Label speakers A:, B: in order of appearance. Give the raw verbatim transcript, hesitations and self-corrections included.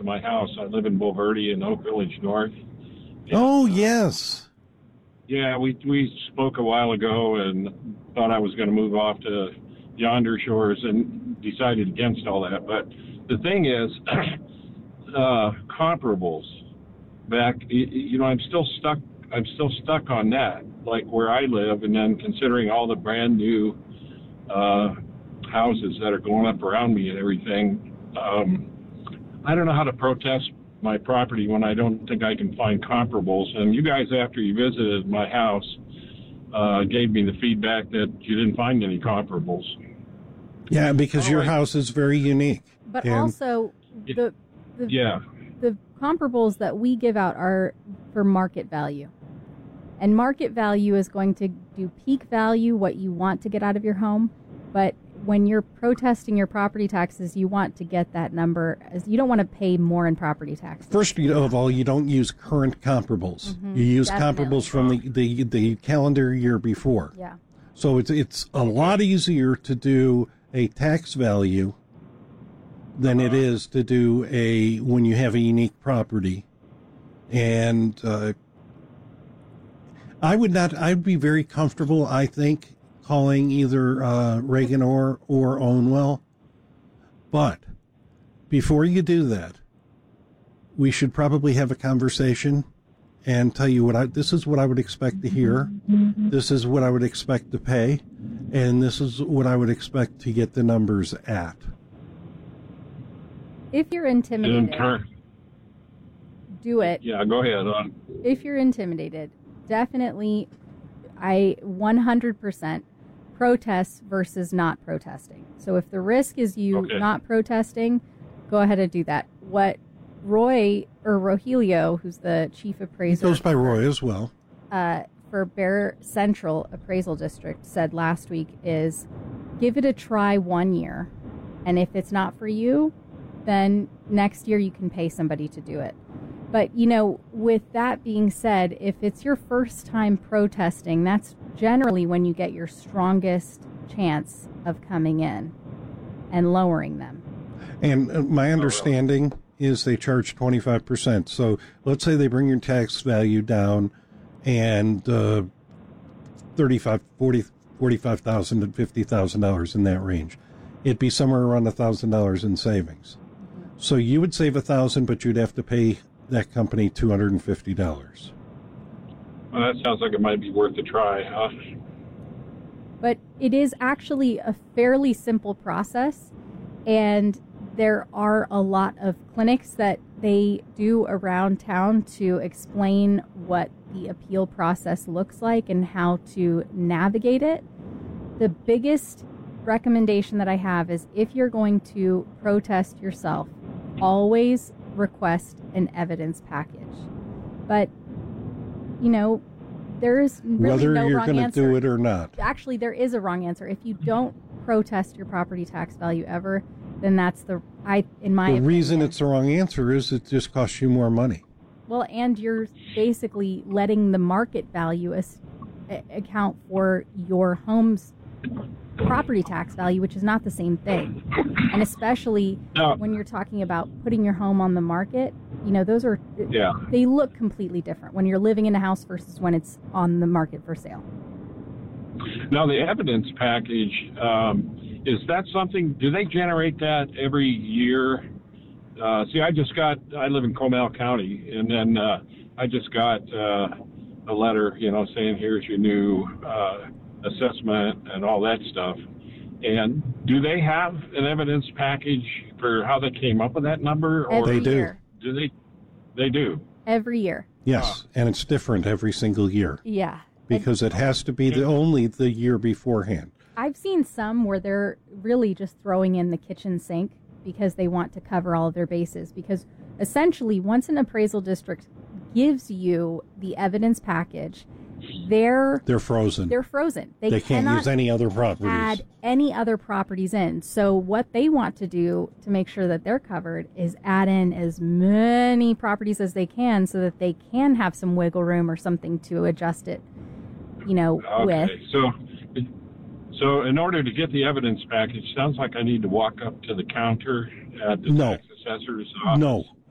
A: to my house. I live in Bulverde in Oak Village North. And,
B: oh, yes.
A: Yeah, we we spoke a while ago and thought I was going to move off to Yonder Shores and decided against all that. But the thing is, uh, comparables back, you know, I'm still stuck. I'm still stuck on that, like where I live, and then considering all the brand new uh, houses that are going up around me and everything. Um, I don't know how to protest my property when I don't think I can find comparables. And you guys, after you visited my house, uh, gave me the feedback that you didn't find any comparables.
B: Yeah, because
A: Oh,
B: your
A: I-
B: house is very unique.
C: But
B: And-
C: also, the the,
A: Yeah.
C: the comparables that we give out are for market value. And market value is going to do peak value, what you want to get out of your home. But when you're protesting your property taxes, you want to get that number. As you don't want to pay more in property taxes.
B: First of all, you don't use current comparables.
C: Mhm,
B: You use
C: definitely.
B: comparables from the, the, the calendar year before.
C: Yeah.
B: So it's it's a lot easier to do a tax value than it is to do a when you have a unique property. And uh, I would not. I'd be very comfortable, I think, calling either uh, Reagan or or Ownwell. But before you do that, we should probably have a conversation and tell you what I. This is what I would expect to hear. This is what I would expect to pay, and this is what I would expect to get the numbers at.
C: If you're
A: In
C: intimidated,
A: turn,
C: do it.
A: yeah, go ahead. Uh,
C: If you're intimidated, definitely, I one hundred percent protest versus not protesting. So if the risk is you
A: Okay.
C: not protesting, go ahead and do that. What Roy or Rogelio, who's the chief
B: It
C: appraiser
B: goes by Roy as well.
C: uh, for Bear Central Appraisal District, said last week is give it a try one year, and if it's not for you, then next year you can pay somebody to do it. But, you know, with that being said, if it's your first time protesting, that's generally when you get your strongest chance of coming in and lowering them.
B: And uh, my understanding is they charge twenty-five percent. So let's say they bring your tax value down and uh, thirty-five, forty, forty-five thousand and fifty thousand dollars in that range. It'd be somewhere around one thousand dollars in savings. So you would save one thousand dollars, but you'd have to pay that company two hundred fifty dollars.
A: well, that sounds like it might be worth a try. Huh?
C: But it is actually a fairly simple process, and there are a lot of clinics that they do around town to explain what the appeal process looks like and how to navigate it. The biggest recommendation that I have is if you're going to protest yourself, always request an evidence package. But, you know, there's really
B: Whether
C: no
B: you're
C: wrong
B: going to
C: answer.
B: do it or not.
C: Actually, there is a wrong answer. If you don't protest your property tax value ever, then that's the I in my
B: The
C: opinion.
B: reason it's the wrong answer is it just costs you more money.
C: Well, and you're basically letting the market value as, a- account for your home's property tax value, which is not the same thing. And especially
A: No.
C: when you're talking about putting your home on the market, you know, those are
A: Yeah.
C: they look completely different when you're living in a house versus when it's on the market for sale.
A: Now, the evidence package, um, is that something, do they generate that every year? Uh, see, I just got, I live in Comal County, and then uh, I just got uh, a letter, you know, saying here's your new uh, assessment and all that stuff. And do they have an evidence package for how they came up with that number? Or
C: Every
B: They do.
C: year.
A: do they? They do.
C: Every year.
B: Yes, and it's different every single year
C: Yeah.
B: because it has to be the only the year beforehand.
C: I've seen some where they're really just throwing in the kitchen sink because they want to cover all of their bases. Because essentially, once an appraisal district gives you the evidence package, they're
B: They're frozen.
C: they're frozen. They,
B: They can't
C: cannot
B: use any other properties.
C: add any other properties in. So what they want to do to make sure that they're covered is add in as many properties as they can so that they can have some wiggle room or something to adjust it, you know, with.
A: Okay, so so in order to get the evidence package, sounds like I need to walk up to the counter at the
B: No.
A: tax assessor's office.
B: No,